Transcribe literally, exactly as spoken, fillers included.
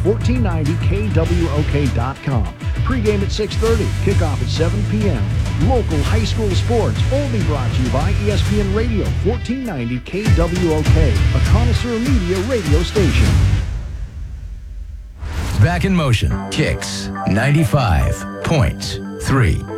fourteen ninety K W O K dot com. Pre-game at six thirty, kickoff at seven p.m. Local high school sports only brought to you by E S P N Radio, fourteen ninety K W O K, a Connoisseur Media radio station. Back in motion. Kicks ninety-five point three.